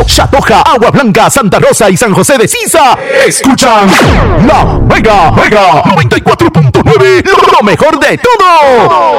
Chatoja, Agua Blanca, Santa Rosa y San José de Sisa. Escuchan La Mega 94.9, lo mejor de todo.